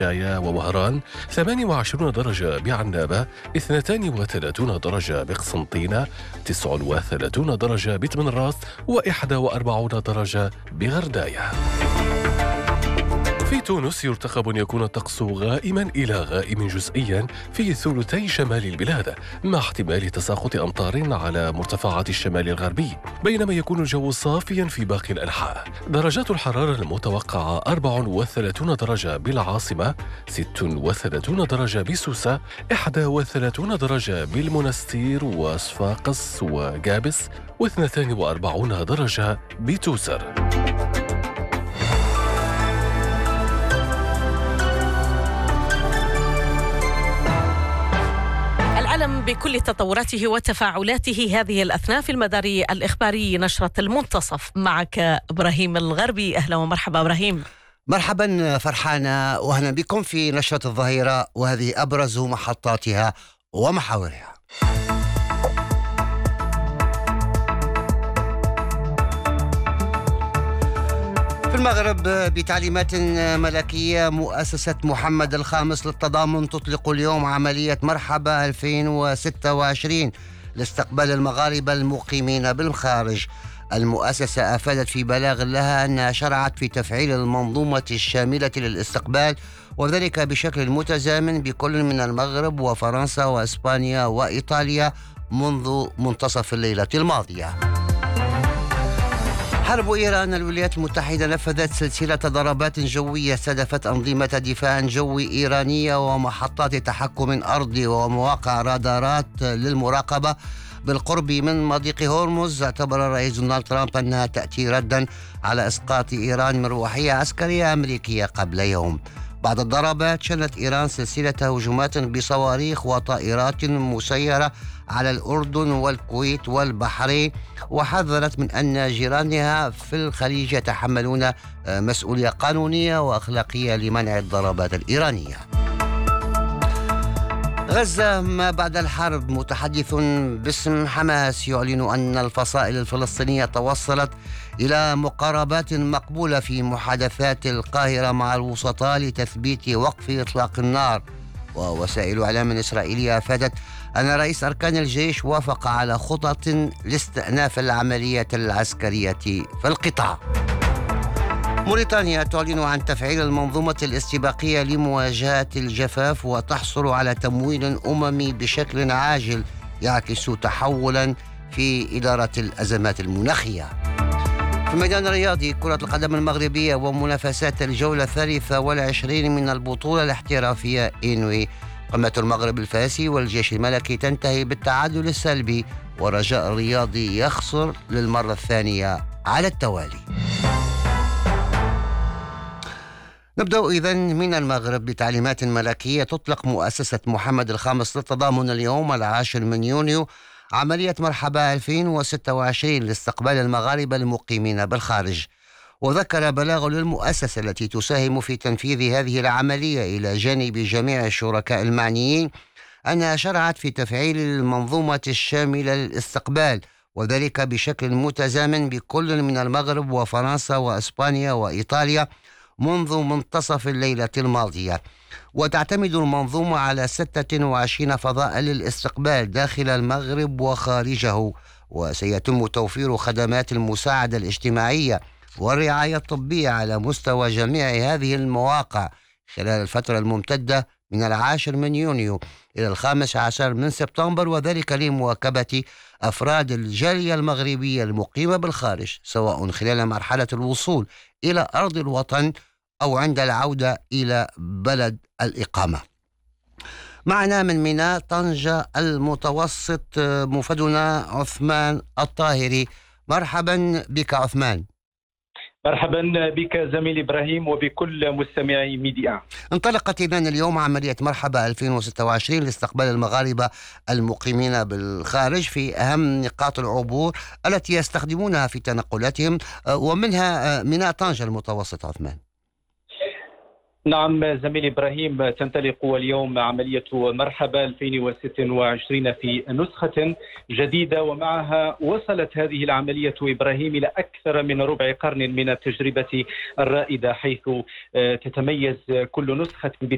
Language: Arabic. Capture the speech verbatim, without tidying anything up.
جاية ووهران، ثمانية وعشرين درجة بعنابة، اثنتان وثلاثون درجة بقسنطينة، تسعة وثلاثون درجة بتمنراس، وإحدى وأربعين درجة بغرداية. في تونس يرتقب أن يكون الطقس غائما إلى غائم جزئيا في ثلثي شمال البلاد، مع احتمال تساقط أمطار على مرتفعات الشمال الغربي، بينما يكون الجو صافيا في باقي الأنحاء. درجات الحرارة المتوقعة أربعة وثلاثين درجة بالعاصمة، ستة وثلاثين درجة بسوسة، إحدى وثلاثين درجة بالمنستير وصفاقس وجابس، واثنتان وأربعين درجة بتوسر. العالم بكل تطوراته وتفاعلاته هذه الأثناء في المدار الإخباري نشرة المنتصف. معك إبراهيم الغربي. أهلا ومرحبا إبراهيم. مرحبا فرحانة، وأهلا بكم في نشرة الظهيرة، وهذه أبرز محطاتها ومحاورها. في المغرب بتعليمات ملكية، مؤسسة محمد الخامس للتضامن تطلق اليوم عملية مرحبا ألفين وستة وعشرين لاستقبال المغاربة المقيمين بالخارج. المؤسسة أفادت في بلاغ لها أنها شرعت في تفعيل المنظومة الشاملة للاستقبال، وذلك بشكل متزامن بكل من المغرب وفرنسا وإسبانيا وإيطاليا منذ منتصف الليلة الماضية. حرب إيران، الولايات المتحدة نفذت سلسلة ضربات جوية استهدفت أنظمة دفاع جوي إيرانية ومحطات تحكم أرضي ومواقع رادارات للمراقبة بالقرب من مضيق هرمز. اعتبر الرئيس دونالد ترامب أنها تأتي ردا على إسقاط إيران مروحية عسكرية أمريكية قبل يوم. بعد الضربات شنت إيران سلسلة هجومات بصواريخ وطائرات مسيرة على الأردن والكويت والبحرين، وحذرت من أن جيرانها في الخليج يتحملون مسؤولية قانونية وأخلاقية لمنع الضربات الإيرانية. غزة ما بعد الحرب، متحدث باسم حماس يعلن أن الفصائل الفلسطينية توصلت إلى مقاربات مقبولة في محادثات القاهرة مع الوسطاء لتثبيت وقف إطلاق النار. ووسائل إعلام إسرائيلية أفادت أن رئيس أركان الجيش وافق على خطط لاستئناف العملية العسكرية في القطاع. موريتانيا تعلن عن تفعيل المنظومة الاستباقية لمواجهة الجفاف وتحصل على تمويل أممي بشكل عاجل يعكس تحولا في إدارة الأزمات المناخية. في الميدان الرياضي، كرة القدم المغربية ومنافسات الجولة الثالثة والعشرين من البطولة الاحترافية إنوي. قمة المغرب الفاسي والجيش الملكي تنتهي بالتعادل السلبي، ورجاء الرياضي يخسر للمرة الثانية على التوالي. نبدأ إذن من المغرب بتعليمات ملكية. تطلق مؤسسة محمد الخامس للتضامن اليوم العاشر من يونيو عملية مرحبا ألفين وستة وعشرين لاستقبال المغاربة المقيمين بالخارج. وذكر بلاغ للمؤسسة التي تساهم في تنفيذ هذه العملية إلى جانب جميع الشركاء المعنيين أنها شرعت في تفعيل المنظومة الشاملة للاستقبال، وذلك بشكل متزامن بكل من المغرب وفرنسا وإسبانيا وإيطاليا منذ منتصف الليلة الماضية. وتعتمد المنظومة على ستة وعشرين فضاء للاستقبال داخل المغرب وخارجه، وسيتم توفير خدمات المساعدة الاجتماعية والرعاية الطبية على مستوى جميع هذه المواقع خلال الفترة الممتدة من العاشر من يونيو إلى الخامس عشر من سبتمبر، وذلك لمواكبة أفراد الجالية المغربية المقيمة بالخارج، سواء خلال مرحلة الوصول إلى أرض الوطن أو عند العودة إلى بلد الإقامة. معنا من ميناء طنجة المتوسط مفدنا عثمان الطاهري. مرحبا بك عثمان. مرحبا بك زميل إبراهيم وبكل مستمعي ميديا. انطلقت إذن اليوم عملية مرحبا ألفين وستة وعشرين لاستقبال المغاربة المقيمين بالخارج في أهم نقاط العبور التي يستخدمونها في تنقلاتهم، ومنها ميناء طنجة المتوسط. عثمان. نعم زميل إبراهيم، تنطلق اليوم عملية مرحبا ألفين وستة وعشرين في نسخة جديدة، ومعها وصلت هذه العملية إبراهيم إلى أكثر من ربع قرن من التجربة الرائدة، حيث تتميز كل نسخة